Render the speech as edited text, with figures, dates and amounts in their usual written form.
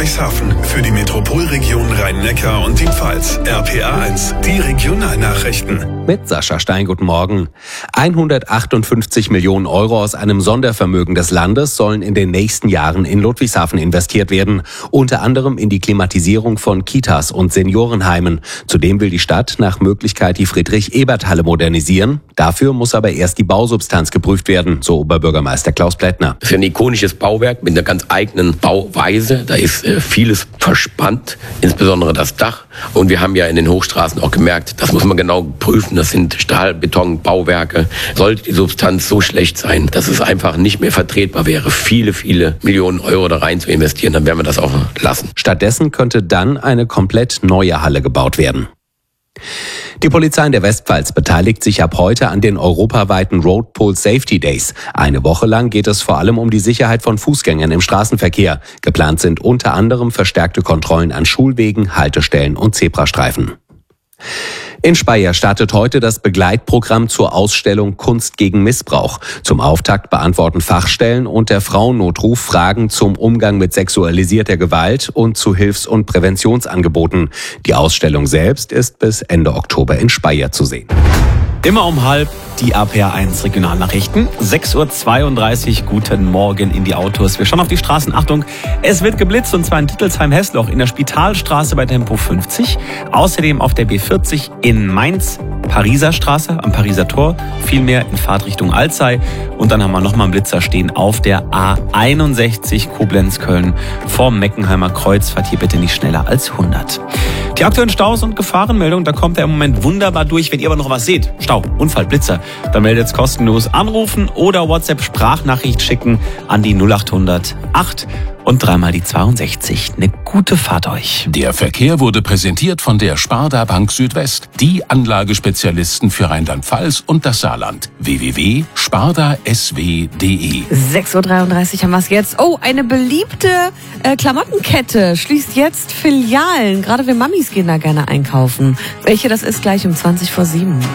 Ludwigshafen für die Metropolregion Rhein-Neckar und die Pfalz. RPA1, die Regionalnachrichten. Mit Sascha Stein, guten Morgen. 158 Millionen Euro aus einem Sondervermögen des Landes sollen in den nächsten Jahren in Ludwigshafen investiert werden. Unter anderem in die Klimatisierung von Kitas und Seniorenheimen. Zudem will die Stadt nach Möglichkeit die Friedrich-Ebert-Halle modernisieren. Dafür muss aber erst die Bausubstanz geprüft werden, so Oberbürgermeister Klaus Plättner. Das ist ein ikonisches Bauwerk mit einer ganz eigenen Bauweise. Da ist vieles verspannt, insbesondere das Dach. Und wir haben ja in den Hochstraßen auch gemerkt, das muss man genau prüfen. Das sind Stahl-Beton-Bauwerke. Sollte die Substanz so schlecht sein, dass es einfach nicht mehr vertretbar wäre, viele Millionen Euro da rein zu investieren, dann werden wir das auch lassen. Stattdessen könnte dann eine komplett neue Halle gebaut werden. Die Polizei in der Westpfalz beteiligt sich ab heute an den europaweiten Road Pole Safety Days. Eine Woche lang geht es vor allem um die Sicherheit von Fußgängern im Straßenverkehr. Geplant sind unter anderem verstärkte Kontrollen an Schulwegen, Haltestellen und Zebrastreifen. In Speyer startet heute das Begleitprogramm zur Ausstellung Kunst gegen Missbrauch. Zum Auftakt beantworten Fachstellen und der Frauennotruf Fragen zum Umgang mit sexualisierter Gewalt und zu Hilfs- und Präventionsangeboten. Die Ausstellung selbst ist bis Ende Oktober in Speyer zu sehen. Immer um 12:30 die RPA1 Regionalnachrichten. 6:32 Uhr, guten Morgen in die Autos. Wir schauen auf die Straßen. Achtung, es wird geblitzt und zwar in Dittelsheim-Hessloch in der Spitalstraße bei Tempo 50. Außerdem auf der B40 in Mainz, Pariser Straße am Pariser Tor. Vielmehr in Fahrtrichtung Alzey. Und dann haben wir nochmal einen Blitzer stehen auf der A61 Koblenz-Köln vorm Meckenheimer Kreuz. Fahrt hier bitte nicht schneller als 100. Die aktuellen Staus und Gefahrenmeldungen, da kommt er im Moment wunderbar durch. Wenn ihr aber noch was seht, Stau, Unfall, Blitzer, dann meldet's kostenlos, anrufen oder WhatsApp-Sprachnachricht schicken an die 0800 8 und 3 die 62. Eine gute Fahrt euch. Der Verkehr wurde präsentiert von der Sparda Bank Südwest, die Anlagespezialisten für Rheinland-Pfalz und das Saarland. www.spardasw.de. 6:33 Uhr haben wir es jetzt. Oh, eine beliebte Klamottenkette schließt jetzt Filialen. Gerade wir Mamis gehen da gerne einkaufen. Welche das ist, gleich um 7:20.